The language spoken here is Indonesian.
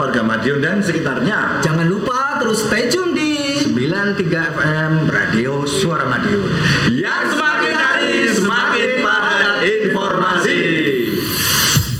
warga Madiun dan sekitarnya. Jangan lupa terus stay tune di 93 FM Radio Suara Madiun. Yang